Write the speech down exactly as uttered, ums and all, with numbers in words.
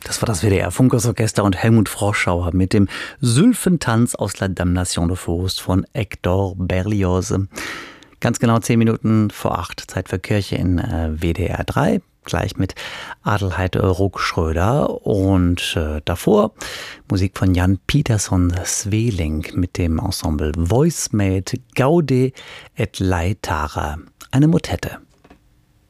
Das war das W D R-Funkersorchester und Helmut Froschauer mit dem Sylphentanz aus La Damnation de Faust von Hector Berlioz. Ganz genau zehn Minuten vor acht, Zeit für Kirche in äh, W D R drei, gleich mit Adelheid Ruck-Schröder und äh, davor Musik von Jan Pietersson Sweeling mit dem Ensemble Voicemate Gaude et Laetare, eine Motette.